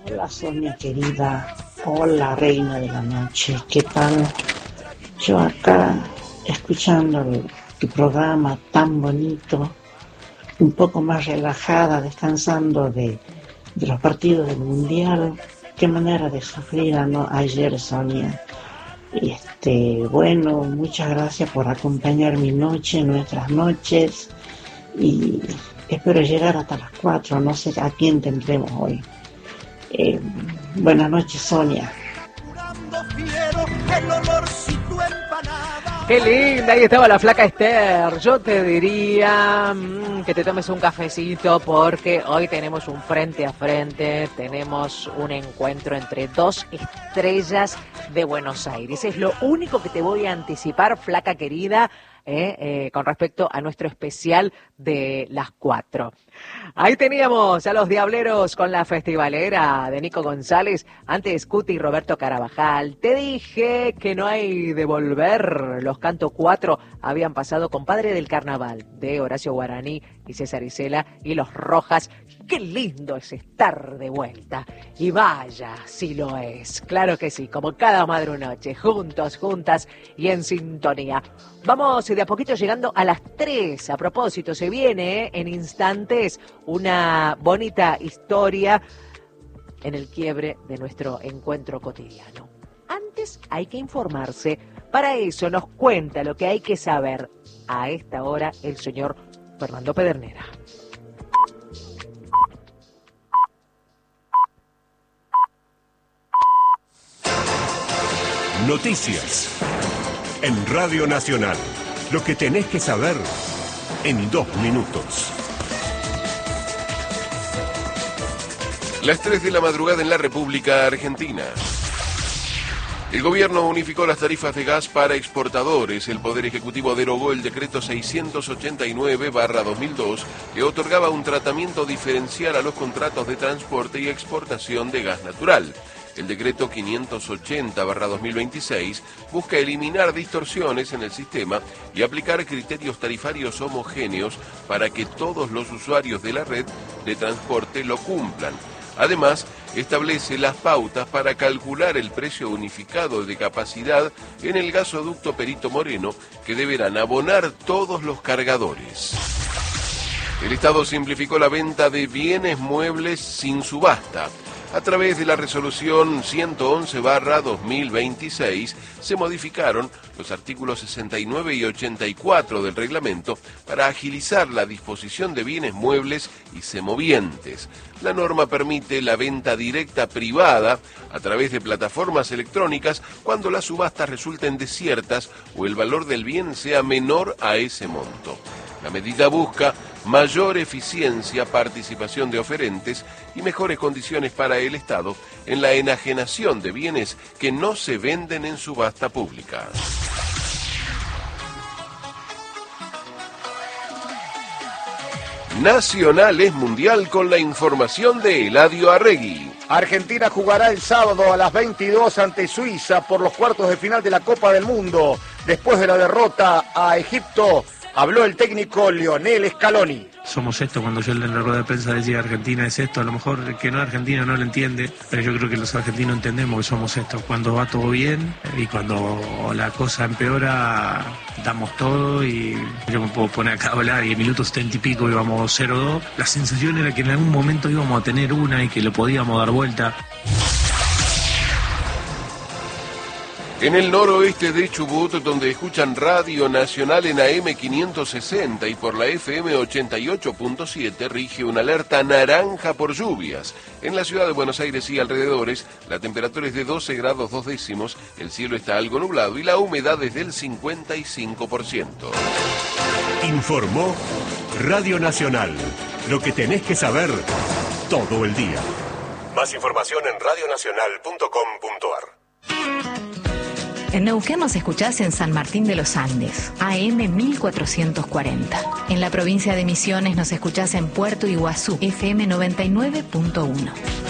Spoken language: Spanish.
Hola Sonia querida, hola reina de la noche, ¿qué tal? Yo acá escuchando tu programa tan bonito, un poco más relajada, descansando de los partidos del Mundial. Qué manera de sufrir ayer, Sonia. Bueno, muchas gracias por acompañar mi noche, nuestras noches, y espero llegar hasta las 4, no sé a quién tendremos hoy. Buenas noches, Sonia. Qué linda, ahí estaba la flaca Esther. Yo te diría que te tomes un cafecito porque hoy tenemos un frente a frente, tenemos un encuentro entre dos estrellas de Buenos Aires. Es lo único que te voy a anticipar, flaca querida, con respecto a nuestro especial de las 4. Ahí teníamos a los Diableros con la festivalera de Nico González, antes Cuti y Roberto Carabajal. Te dije que no hay de volver. Los Canto 4 habían pasado Compadre del Carnaval de Horacio Guaraní y César Isela y los Rojas. Qué lindo es estar de vuelta. Y vaya, si lo es. Claro que sí, como cada madrunoche, juntos, juntas y en sintonía. Vamos de a poquito llegando a las 3. A propósito, se viene en instantes una bonita historia en el quiebre de nuestro encuentro cotidiano. Antes hay que informarse. Para eso nos cuenta lo que hay que saber a esta hora el señor Fernando Pedernera. Noticias en Radio Nacional. Lo que tenés que saber en 2 minutos. Las 3 de la madrugada en la República Argentina. El gobierno unificó las tarifas de gas para exportadores. El Poder Ejecutivo derogó el decreto 689/2002 que otorgaba un tratamiento diferencial a los contratos de transporte y exportación de gas natural. El decreto 580/2026 busca eliminar distorsiones en el sistema y aplicar criterios tarifarios homogéneos para que todos los usuarios de la red de transporte lo cumplan. Además, establece las pautas para calcular el precio unificado de capacidad en el gasoducto Perito Moreno que deberán abonar todos los cargadores. El Estado simplificó la venta de bienes muebles sin subasta. A través de la resolución 111/2026 se modificaron los artículos 69 y 84 del reglamento para agilizar la disposición de bienes muebles y semovientes. La norma permite la venta directa privada a través de plataformas electrónicas cuando las subastas resulten desiertas o el valor del bien sea menor a ese monto. La medida busca mayor eficiencia, participación de oferentes y mejores condiciones para el Estado en la enajenación de bienes que no se venden en subasta pública. Nacional es mundial con la información de Eladio Arregui. Argentina jugará el sábado a las 22 ante Suiza por los cuartos de final de la Copa del Mundo. Después de la derrota a Egipto, habló el técnico Lionel Scaloni. Somos esto, cuando yo en la rueda de prensa decía Argentina es esto, a lo mejor el que no es argentino no lo entiende, pero yo creo que los argentinos entendemos que somos esto. Cuando va todo bien y cuando la cosa empeora, damos todo y yo me puedo poner acá a hablar y en minutos 70 y pico íbamos 0-2. La sensación era que en algún momento íbamos a tener una y que lo podíamos dar vuelta. En el noroeste de Chubut, donde escuchan Radio Nacional en AM 560 y por la FM 88.7, rige una alerta naranja por lluvias. En la ciudad de Buenos Aires y alrededores, la temperatura es de 12 grados 2 décimos, el cielo está algo nublado y la humedad es del 55%. Informó Radio Nacional. Lo que tenés que saber todo el día. Más información en radionacional.com.ar. En Neuquén nos escuchás en San Martín de los Andes, AM 1440. En la provincia de Misiones nos escuchás en Puerto Iguazú, FM 99.1.